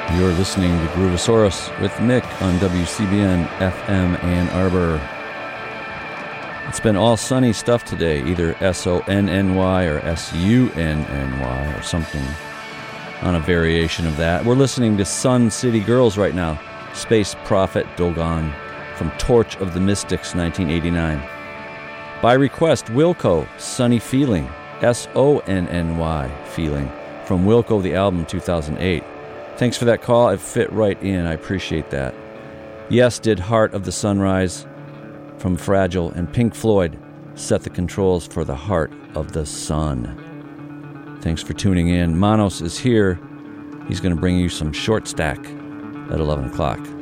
You're listening to Groovosaurus with Mick on WCBN FM Ann Arbor. It's been all sunny stuff today, either S-O-N-N-Y or S-U-N-N-Y or something on a variation of that. We're listening to Sun City Girls right now, Space Prophet Dogon from Torch of the Mystics, 1989. By request, Wilco, Sunny Feeling, S-O-N-N-Y, Feeling, from Wilco, the album, 2008. Thanks for that call. It fit right in. I appreciate that. Yes did Heart of the Sunrise from Fragile, and Pink Floyd set the controls for the Heart of the Sun. Thanks for tuning in. Manos is here. He's going to bring you some short stack at 11 o'clock.